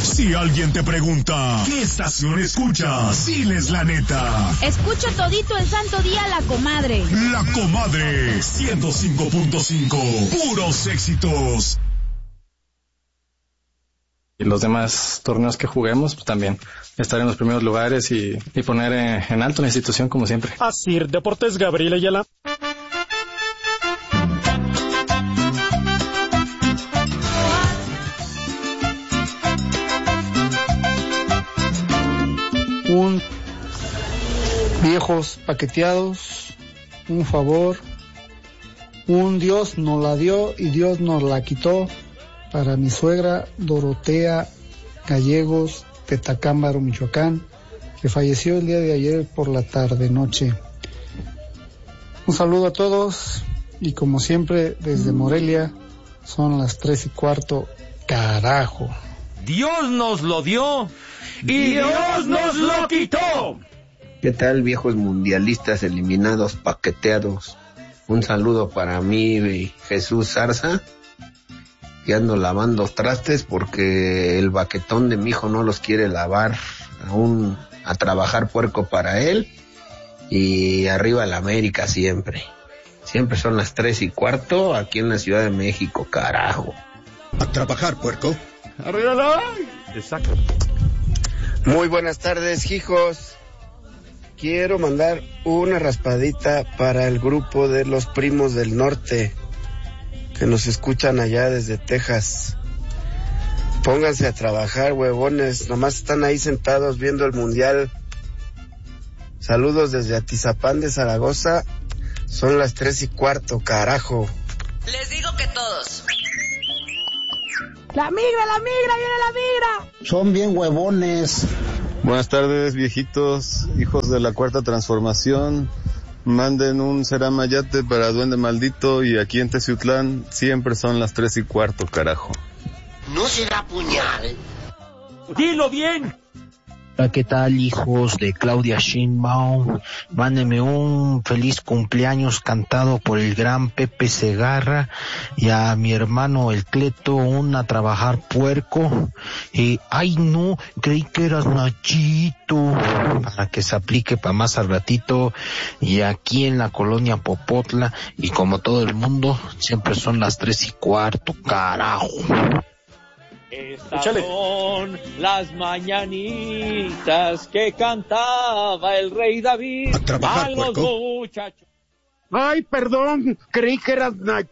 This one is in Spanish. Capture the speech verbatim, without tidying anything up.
Si alguien te pregunta, ¿qué estación escuchas? Diles la neta. Escucho todito el santo día La Comadre. La Comadre, ciento cinco punto cinco, puros éxitos. Y los demás torneos que juguemos, pues también estar en los primeros lugares y, y poner en, en alto la institución como siempre. Asir Deportes, Gabriel Ayala. Un viejos paqueteados, un favor, un Dios nos la dio y Dios nos la quitó, para mi suegra Dorotea Gallegos de Tacámbaro, Michoacán, que falleció el día de ayer por la tarde noche. Un saludo a todos y como siempre desde Morelia son las tres y cuarto, carajo. Dios nos lo dio y Dios nos lo quitó. ¿Qué tal, viejos mundialistas eliminados, paqueteados? Un saludo para mí, Jesús Zarza, que ando lavando trastes porque el baquetón de mi hijo no los quiere lavar, aún a trabajar puerco para él, y arriba la América siempre. Siempre son las tres y cuarto aquí en la Ciudad de México, carajo. A trabajar, puerco. Arriba la... Exacto. Muy buenas tardes, hijos. Quiero mandar una raspadita para el grupo de los primos del norte que nos escuchan allá desde Texas. Pónganse a trabajar, huevones. Nomás están ahí sentados viendo el mundial. Saludos desde Atizapán de Zaragoza. Son las tres y cuarto, carajo. Les digo que todos. La migra, la migra, viene la migra. Son bien huevones. Buenas tardes, viejitos, hijos de la Cuarta Transformación. Manden un Ceramayate para Duende Maldito y aquí en Teciutlán siempre son las tres y cuarto, carajo. ¿No será puñal? ¡Dilo bien! Hola, ¿qué tal, hijos de Claudia Sheinbaum? Mándenme un feliz cumpleaños cantado por el gran Pepe Segarra y a mi hermano el Cleto un a trabajar puerco. Y, ay no, creí que eras Nachito, para que se aplique para más al ratito. Y aquí en la colonia Popotla, y como todo el mundo, siempre son las tres y cuarto, carajo. Estas son las mañanitas que cantaba el rey David a, trabajar, a los puerco. muchachos. Ay, perdón, creí que eras Nachito.